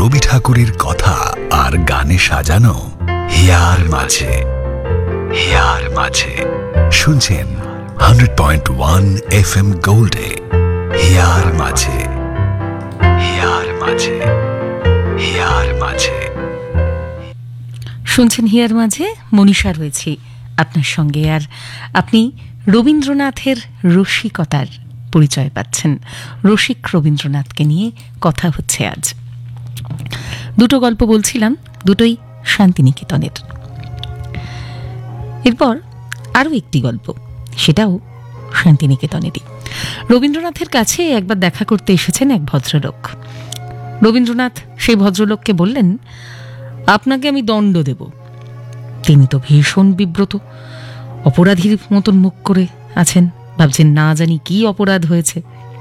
রবি ঠাকুরের কথা আর গানে সাজানো হিয়ার মাঝে। হিয়ার মাঝে শুনছেন 100.1 FM গোল্ডে। হিয়ার মাঝে, হিয়ার মাঝে, হিয়ার মাঝে শুনছেন হিয়ার মাঝে। মনীষা রয়েছি আপনার সঙ্গে, আর আপনি রবীন্দ্রনাথের রসিকতার পরিচয় পাচ্ছেন। রসিক রবীন্দ্রনাথকে নিয়ে কথা হচ্ছে আজ। দুটো গল্প বলছিলাম, দুটোই শান্তিনিকেতনের। এরপর আরও একটি গল্প, সেটাও শান্তিনিকেতনেরই। রবীন্দ্রনাথের কাছে একবার দেখা করতে এসেছেন এক ভদ্রলোক। রবীন্দ্রনাথ সেই ভদ্রলোককে বললেন, আপনাকে আমি দণ্ড দেব। তিনি তো ভীষণ বিব্রত, অপরাধীর মতন মুখ করে আছেন, ভাবছেন না জানি কি অপরাধ হয়েছে।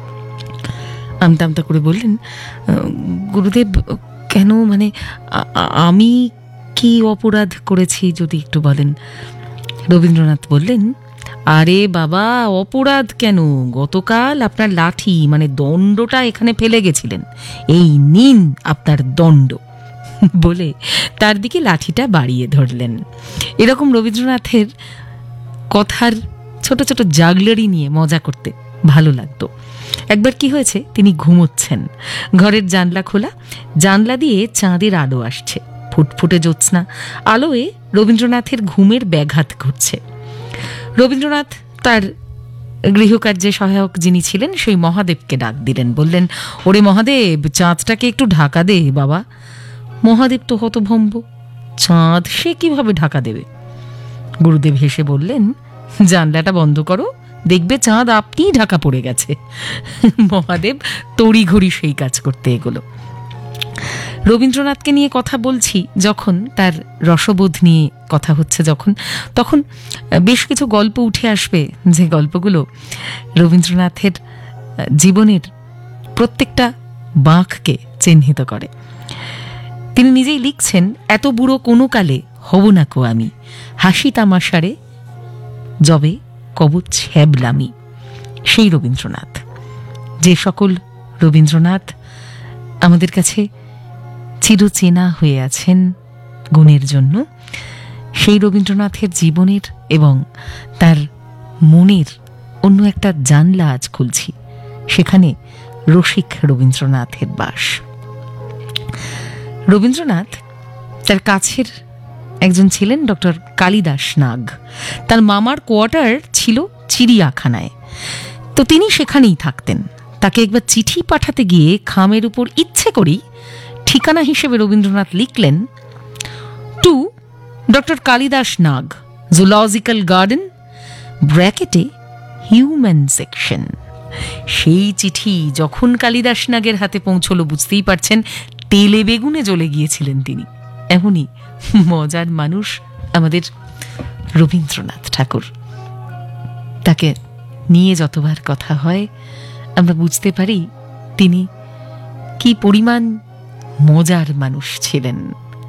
আমতা আমতা করে বললেন, গুরুদেব কেন, মানে আমি কি অপরাধ করেছি যদি একটু বলেন। রবীন্দ্রনাথ বললেন, আরে বাবা, অপরাধ কেন, গতকাল আপনার লাঠি মানে দণ্ডটা এখানে ফেলে গেছিলেন, এই নিন আপনার দণ্ড বলে তার দিকে লাঠিটা বাড়িয়ে ধরলেন। এরকম রবীন্দ্রনাথের কথার ছোট ছোট জাগলারি নিয়ে মজা করতে ভালো লাগতো। একবার কি হয়েছে, তিনি ঘুমোচ্ছেন, ঘরের জানলা খোলা, জানলা দিয়ে চাঁদের আলো আসছে, ফুটফুটে জ্যোৎস্না আলোয় রবীন্দ্রনাথের ঘুমের ব্যাঘাত ঘটছে। রবীন্দ্রনাথ তার গৃহকার্যে সহায়ক যিনি ছিলেন সেই মহাদেবকে ডাক দিলেন, বললেন, ওরে মহাদেব, চাঁদটাকে একটু ঢাকা দে বাবা। মহাদেব তো হতভম্ব, চাঁদ সে কিভাবে ঢাকা দেবে? গুরুদেব হেসে বললেন, জানলাটা বন্ধ করো, দেখবে চাঁদ আপনিই ঢাকা পড়ে গেছে। মহাদেব তড়িঘড়ি সেই কাজ করতে এগোলো। রবীন্দ্রনাথকে নিয়ে কথা বলছি যখন, তার রসবোধ নিয়ে কথা হচ্ছে যখন, তখন বেশ কিছু গল্প উঠে আসবে, যে গল্পগুলো রবীন্দ্রনাথের জীবনের প্রত্যেকটা বাঁককে চিহ্নিত করে। তিনি নিজেই লিখছেন, এত বুড়ো কোনো কালে হব না কো আমি, হাসি তামাশারে যবে কব ছ্যাবলামি। সেই রবীন্দ্রনাথ, যে সকল রবীন্দ্রনাথ আমাদের কাছে চিরচেনা হয়ে আছেন গুণের জন্য, সেই রবীন্দ্রনাথের জীবনের এবং তার মনের অন্য একটা জানলা আজ খুলছি। সেখানে রসিক রবীন্দ্রনাথের বাস। রবীন্দ্রনাথ তার কাছের একজন ছিলেন ডক্টর কালিদাস নাগ। তার মামার কোয়ার্টার ছিল চিড়িয়াখানায়, তো তিনি সেখানেই থাকতেন। তাকে একবার চিঠি পাঠাতে গিয়ে খামের উপর ইচ্ছে করেই ঠিকানা হিসেবে রবীন্দ্রনাথ লিখলেন, টু ডক্টর কালিদাস নাগ, জুলজিক্যাল গার্ডেন, ব্র্যাকেটে হিউম্যান সেকশন। সেই চিঠি যখন কালিদাস নাগের হাতে পৌঁছলো, বুঝতেই পারছেন তেলে বেগুনে জ্বলে গিয়েছিলেন তিনি। এমনই মজার মানুষ আমাদের রবীন্দ্রনাথ ঠাকুর। তাকে নিয়ে যতবার কথা হয় আমরা বুঝতে পারি তিনি কি পরিমাণ মজার মানুষ ছিলেন।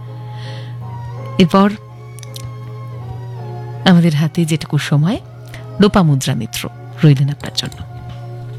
এরপর আমাদের হাতে যেটুকু সময়, লোপামুদ্রা মিত্র রইলেন আপনার জন্য।